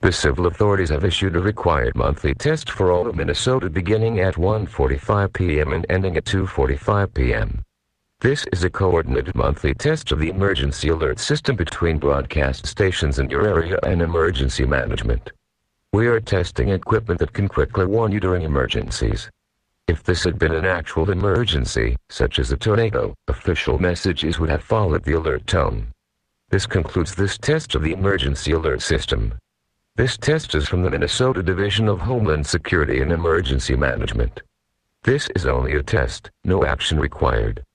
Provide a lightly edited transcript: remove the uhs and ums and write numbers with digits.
The civil authorities have issued a required monthly test for all of Minnesota beginning at 1:45 p.m. and ending at 2:45 p.m. This is a coordinated monthly test of the emergency alert system between broadcast stations in your area and emergency management. We are testing equipment that can quickly warn you during emergencies. If this had been an actual emergency, such as a tornado, official messages would have followed the alert tone. This concludes this test of the emergency alert system. This test is from the Minnesota Division of Homeland Security and Emergency Management. This is only a test, no action required.